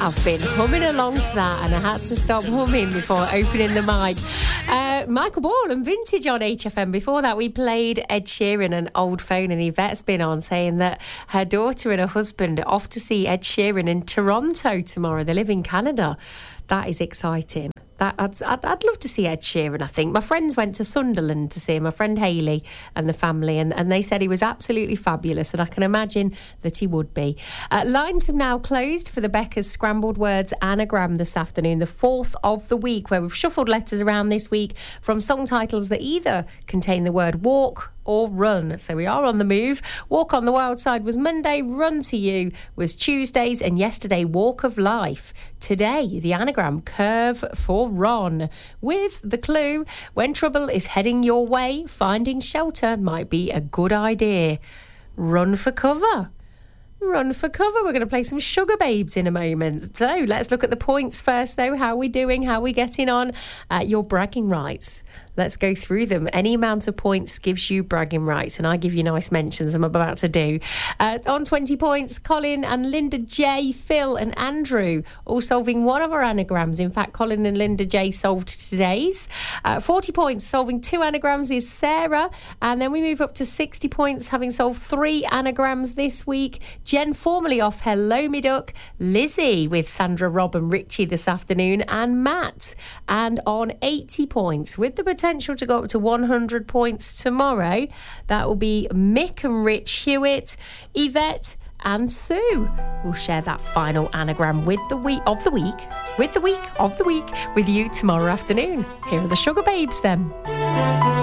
I've been humming along to that and I had to stop humming before opening the mic. Michael Ball and Vintage on HFM. Before that, we played Ed Sheeran and Old Phone, and Yvette's been on saying that her daughter and her husband are off to see Ed Sheeran in Toronto tomorrow. They live in Canada. That is exciting. I'd love to see Ed Sheeran, I think. My friends went to Sunderland to see him, my friend Hayley and the family, and they said he was absolutely fabulous, and I can imagine that he would be. Lines have now closed for the Becca's Scrambled Words anagram this afternoon, the fourth of the week, where we've shuffled letters around this week from song titles that either contain the word walk or run. So we are on the move. Walk on the Wild Side was Monday, Run to You was Tuesdays, and yesterday Walk of Life. Today, the anagram Curve for Ron, with the clue, when trouble is heading your way, finding shelter might be a good idea. Run for cover. Run for cover. We're going to play some Sugar Babes in a moment. So let's look at the points first, though. How are we doing? How are we getting on? Your bragging rights. Let's go through them. Any amount of points gives you bragging rights, and I give you nice mentions I'm about to do. On 20 points, Colin and Linda J, Phil and Andrew, all solving one of our anagrams. In fact, Colin and Linda J solved today's. 40 points, solving 2 anagrams is Sarah. And then we move up to 60 points, having solved 3 anagrams this week. Jen, formerly off Hello Me Duck, Lizzie with Sandra, Rob and Richie this afternoon, and Matt. And on 80 points, with the potential to go up to 100 points tomorrow, that will be Mick and Rich Hewitt, Yvette and Sue. We'll share that final anagram with the week of the week with you tomorrow afternoon. Here are the Sugar Babes then.